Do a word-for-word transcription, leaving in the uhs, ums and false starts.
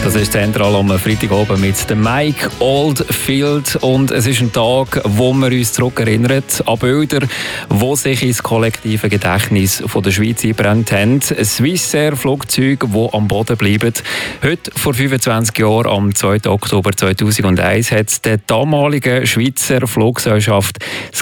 Das ist zentral am Freitagabend mit dem Mike Oldfield. Und es ist ein Tag, wo wir uns zurückerinnern an Bilder, die sich ins kollektive Gedächtnis von der Schweiz eingebrannt haben. Swissair-Flugzeuge, die am Boden bleiben. Heute, vor fünfundzwanzig Jahren, am zweiten Oktober zweitausendeins, hat die damalige Schweizer Fluggesellschaft